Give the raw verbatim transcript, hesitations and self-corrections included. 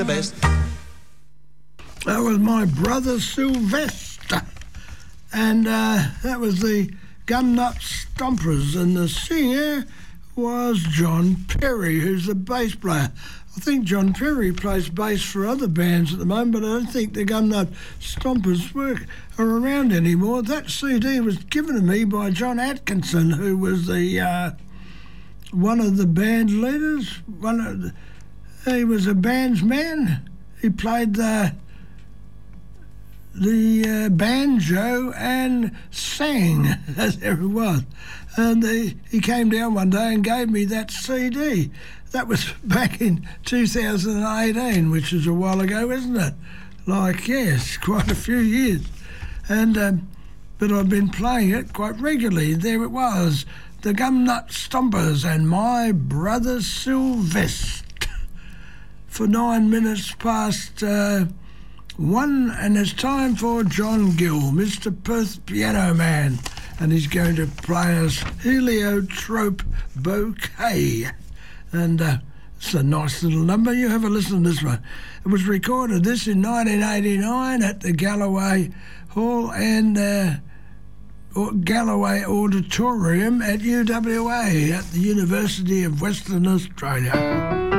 the best. That was my brother Sylvester, and uh, that was the Gumnut Stompers, and the singer was John Perry, who's the bass player. I think John Perry plays bass for other bands at the moment, but I don't think the Gumnut Stompers work are around anymore. That C D was given to me by John Atkinson, who was the uh, one of the band leaders. One of the, he was a band's man. He played the the uh, banjo and sang, as there it was. And he, he came down one day and gave me that C D. That was back in two thousand eighteen, which is a while ago, isn't it? Like, yes, quite a few years. And um, but I've been playing it quite regularly. There it was, the Gumnut Stompers and my brother Sylvester. For nine minutes past uh, one, and it's time for John Gill, Mister Perth Piano Man, and he's going to play us Heliotrope Bouquet. And uh, it's a nice little number. You have a listen to this one. It was recorded this in nineteen eighty-nine at the Galloway Hall and uh, Galloway Auditorium at U W A at the University of Western Australia.